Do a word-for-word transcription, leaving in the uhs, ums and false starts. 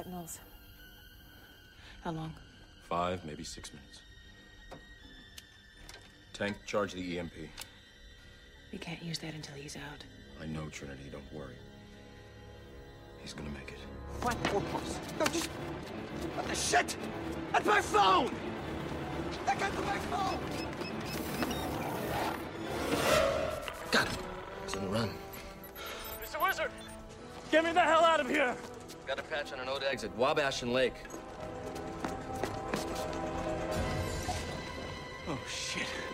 sentinels. How long? Five, maybe six minutes. Tank, charge the E M P. We can't use that until he's out. I know, Trinity, don't worry. He's gonna make it. Flat four posts. No, just... What the shit? That's my phone! That got to my phone! Got him. He's on the run. Mister Wizard! Get me the hell out of here! Got a patch on an old exit, Wabash and Lake. Oh, shit.